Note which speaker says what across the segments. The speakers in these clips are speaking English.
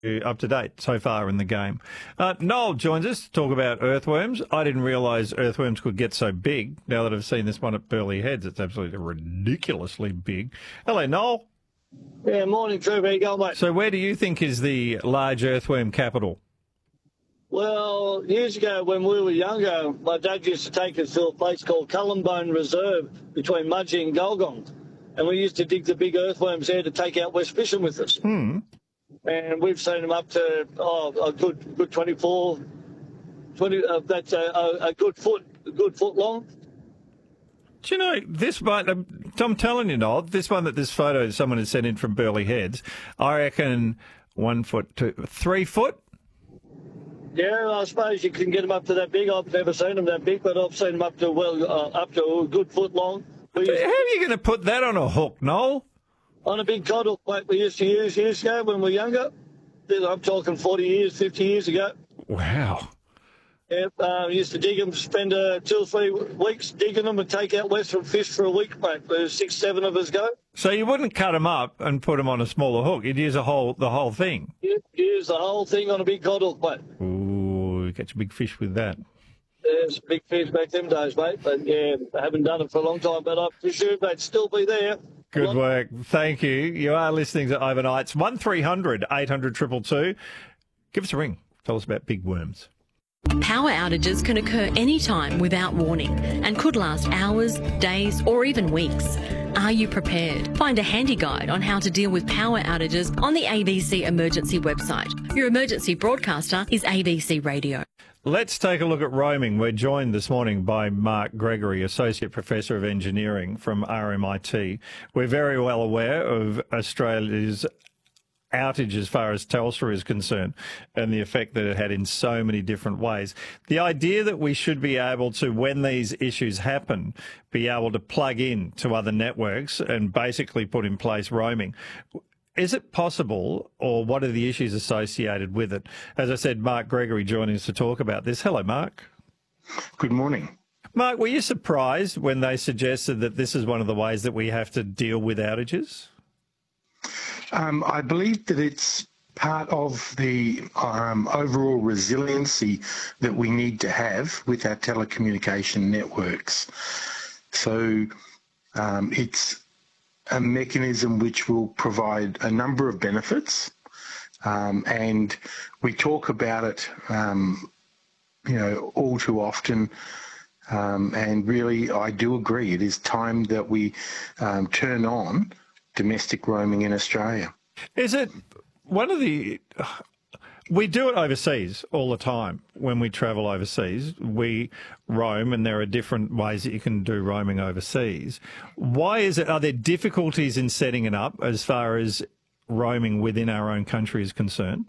Speaker 1: up to date so far in the game. Noel joins us to talk about earthworms. I didn't realise earthworms could get so big. Now that I've seen this one at Burleigh Heads, it's absolutely ridiculously big. Hello, Noel.
Speaker 2: Yeah, morning, Trevor. How you going, mate?
Speaker 1: So where do you think is the large earthworm capital?
Speaker 2: Well, years ago when we were younger, my dad used to take us to a place called Cullenbone Reserve between Mudgee and Gulgong. And we used to dig the big earthworms there to take out west fishing with us. And we've seen them up to a good 24, 20. That's a good foot long.
Speaker 1: Do you know, this one, I'm telling you, Noel, this one that this photo someone has sent in from Burleigh Heads, I reckon 1 foot to 3 foot.
Speaker 2: Yeah, I suppose you can get them up to that big. I've never seen them that big, but I've seen them up to a good foot long.
Speaker 1: How are you going to put that on a hook, Noel?
Speaker 2: On a big cod hook like we used to use years ago when we were younger. I'm talking 40 years, 50 years ago.
Speaker 1: Wow.
Speaker 2: Yeah, used to dig them, spend 2 or 3 weeks digging them and take out western fish for a week, mate. There's 6, 7 of us go.
Speaker 1: So you wouldn't cut them up and put them on a smaller hook. You'd use the whole thing.
Speaker 2: You'd use the whole thing on a big cod hook, mate.
Speaker 1: Ooh, you catch a big fish with that.
Speaker 2: There's big fish back them days, mate. But yeah, I haven't done it for a long time, but I presume they'd still be there.
Speaker 1: Good work. Thank you. You are listening to Overnights. 1300 800 222. Give us a ring. Tell us about big worms.
Speaker 3: Power outages can occur anytime without warning and could last hours, days, or even weeks. Are you prepared? Find a handy guide on how to deal with power outages on the ABC Emergency website. Your emergency broadcaster is ABC Radio.
Speaker 1: Let's take a look at roaming. We're joined this morning by Mark Gregory, Associate Professor of Engineering from RMIT. We're very well aware of Australia's outage as far as Telstra is concerned and the effect that it had in so many different ways. The idea that we should be able to, when these issues happen, be able to plug in to other networks and basically put in place roaming. Is it possible, or what are the issues associated with it? As I said, Mark Gregory joining us to talk about this. Hello, Mark.
Speaker 4: Good morning.
Speaker 1: Mark, were you surprised when they suggested that this is one of the ways that we have to deal with outages?
Speaker 4: I believe that it's part of the overall resiliency that we need to have with our telecommunication networks. So it's a mechanism which will provide a number of benefits, and we talk about it, all too often. And really, I do agree. It is time that we turn on domestic roaming in Australia.
Speaker 1: Is it one of the... We do it overseas all the time. When we travel overseas, we roam, and there are different ways that you can do roaming overseas. Why is it? Are there difficulties in setting it up as far as roaming within our own country is concerned?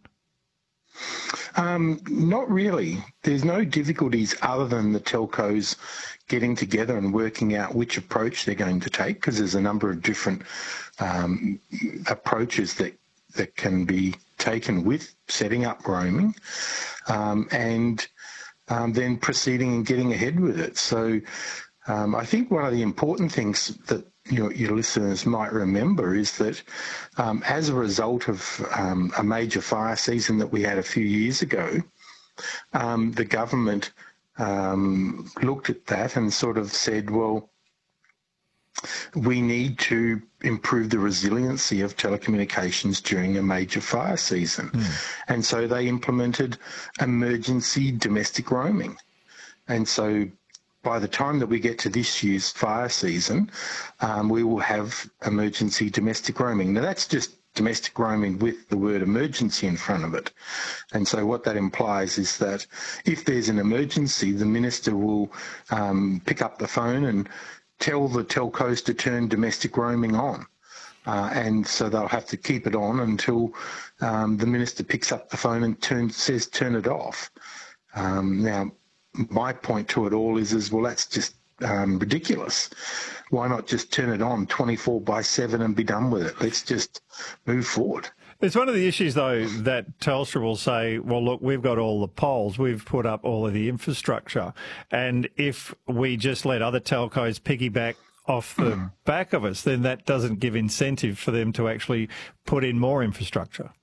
Speaker 4: Not really. There's no difficulties other than the telcos getting together and working out which approach they're going to take, because there's a number of different approaches that can be taken with setting up roaming, and then proceeding and getting ahead with it. So I think one of the important things that your listeners might remember is that as a result of a major fire season that we had a few years ago, the government looked at that and sort of said, well, we need to improve the resiliency of telecommunications during a major fire season. And so they implemented emergency domestic roaming. And so by the time that we get to this year's fire season, we will have emergency domestic roaming. Now, that's just domestic roaming with the word emergency in front of it. And so what that implies is that if there's an emergency, the minister will pick up the phone and tell the telcos to turn domestic roaming on. And so they'll have to keep it on until the minister picks up the phone and says turn it off. Now, my point to it all is well, that's just ridiculous. Why not just turn it on 24/7 and be done with it? Let's just move forward.
Speaker 1: It's one of the issues, though, that Telstra will say, well, look, we've got all the poles, we've put up all of the infrastructure, and if we just let other telcos piggyback off the back of us, then that doesn't give incentive for them to actually put in more infrastructure.